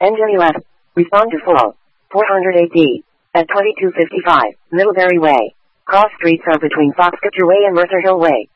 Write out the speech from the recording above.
Engine left. Respond to full. 408D. At 2255, Middlebury Way. Cross streets are between Foxcatcher Way and Mercer Hill Way.